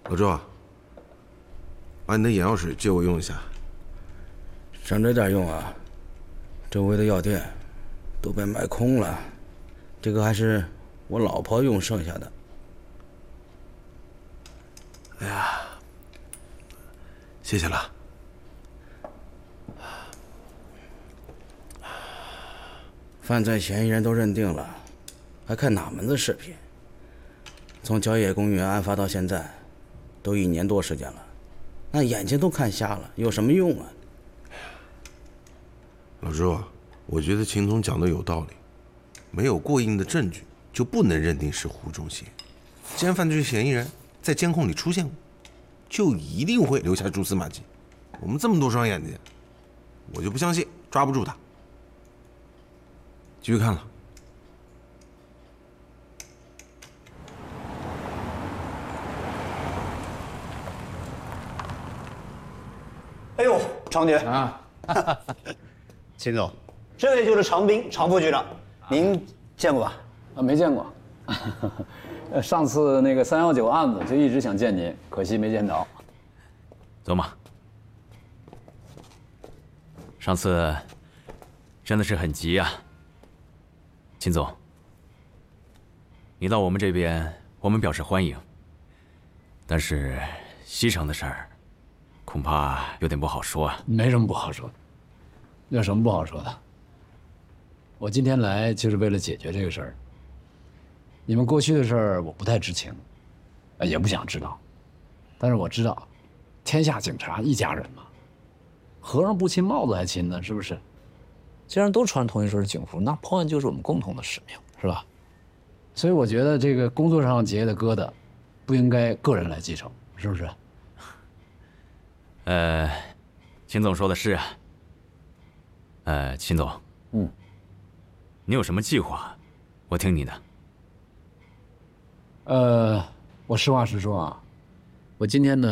老周，把你的眼药水借我用一下。 省着点用啊，周围的药店都被卖空了，这个还是我老婆用剩下的。 哎呀，谢谢了。 犯罪嫌疑人都认定了，还看哪门子视频？从郊野公园案发到现在，都1年多时间了，那眼睛都看瞎了，有什么用啊？ 老周，我觉得秦总讲的有道理，没有过硬的证据，就不能认定是胡忠信。既然犯罪嫌疑人在监控里出现过，就一定会留下蛛丝马迹。我们这么多双眼睛，我就不相信抓不住他。继续看了。 哎呦，常局啊， 秦总，这位就是常斌，常副局长，您见过吧？ 没见过。上次那个319案子就一直想见您，可惜没见着。 走马。上次真的是很急呀，秦总。你到我们这边，我们表示欢迎。但是西城的事儿，恐怕有点不好说啊。 没什么不好说的，有什么不好说的？我今天来就是为了解决这个事儿。你们过去的事儿我不太知情，也不想知道，但是我知道，天下警察一家人嘛，和尚不亲帽子还亲呢，是不是？既然都穿同一身警服，那破案就是我们共同的使命，是吧？所以我觉得这个工作上结的疙瘩，不应该个人来继承，是不是？ 秦总说的是啊。秦总，你有什么计划？我听你的。 我实话实说啊，我今天呢。